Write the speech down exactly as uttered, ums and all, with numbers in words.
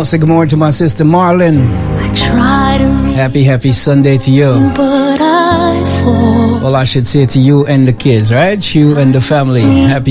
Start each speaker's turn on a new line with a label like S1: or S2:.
S1: want to say good morning to my sister Marlon.
S2: I try to reach
S1: Happy, happy Sunday to you.
S2: you, but I fall.
S1: Well, I should say to you and the kids, right? You and the family. Happy